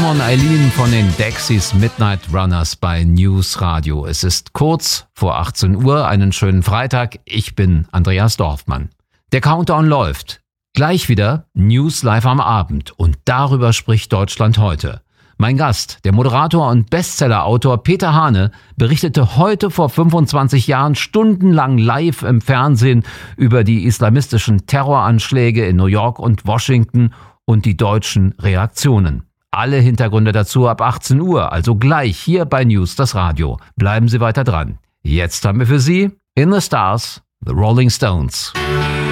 und Eileen von den Dexys Midnight Runners bei News Radio. Es ist kurz vor 18 Uhr, einen schönen Freitag. Ich bin Andreas Dorfmann. Der Countdown läuft. Gleich wieder News live am Abend und darüber spricht Deutschland heute. Mein Gast, der Moderator und Bestsellerautor Peter Hane, berichtete heute vor 25 Jahren stundenlang live im Fernsehen über die islamistischen Terroranschläge in New York und Washington und die deutschen Reaktionen. Alle Hintergründe dazu ab 18 Uhr, also gleich hier bei News das Radio. Bleiben Sie weiter dran. Jetzt haben wir für Sie In the Stars, The Rolling Stones.